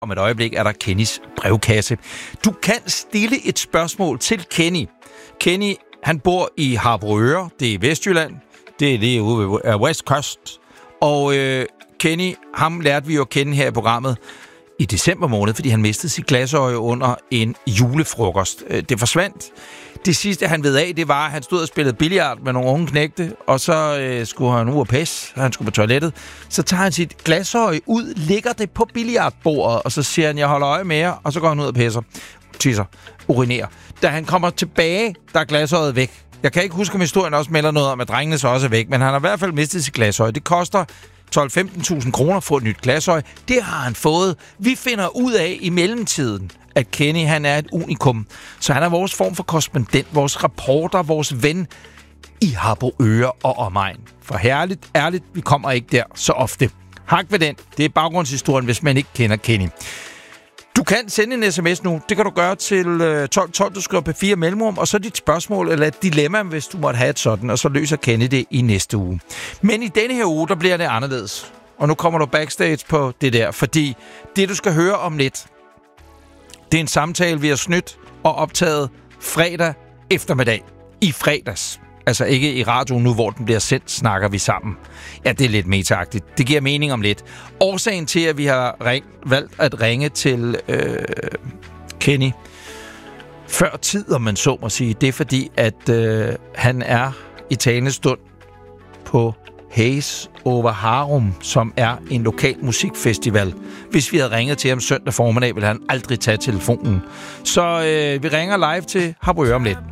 Om et øjeblik er der Kennys brevkasse. Du kan stille et spørgsmål til Kenny. Kenny, han bor i Harboøre. Det er i Vestjylland. Det er lige ude ved West Coast. Og Kenny, ham lærte vi jo at kende her i programmet i december måned, fordi han mistede sit glasøje under en julefrokost. Det forsvandt. Det sidste, han ved af, det var, at han stod og spillede billard med nogle unge knægte, og så skulle han ud og pisse, han skulle på toilettet. Så tager han sit glasøje ud, lægger det på billardbordet, og så siger han, jeg holder øje med jer, og så går han ud og tisser, urinerer. Da han kommer tilbage, der er glasøjet væk. Jeg kan ikke huske, om historien også melder noget om, at drengene så også er væk, men han har i hvert fald mistet sit glasøje. Det koster 12-15.000 kroner for et nyt glasøje. Det har han fået. Vi finder ud af i mellemtiden, at Kenny, han er et unikum. Så han er vores form for korrespondent, vores reporter, vores ven i Harboøre og omegn. For ærligt, vi kommer ikke der så ofte. Hak ved den. Det er baggrundshistorien, hvis man ikke kender Kenny. Du kan sende en sms nu. Det kan du gøre til 1212. Du skriver P4 mellemrum, og så dit spørgsmål eller et dilemma, hvis du måtte have et sådan, og så løser Kenny det i næste uge. Men i denne her uge, der bliver det anderledes. Og nu kommer du backstage på det der, fordi det, du skal høre om lidt, det er en samtale, vi har snydt og optaget fredag eftermiddag. I fredags. Altså ikke i radioen nu, hvor den bliver sendt, snakker vi sammen. Ja, det er lidt meta-agtigt. Det giver mening om lidt. Årsagen til, at vi har valgt at ringe til Kenny før tid, om man så må sige, det er fordi, at han er i talende stund på Haze Over Harum, som er en lokal musikfestival. Hvis vi havde ringet til ham søndag formiddag, ville han aldrig tage telefonen. Så vi ringer live til Harboøre om lidt.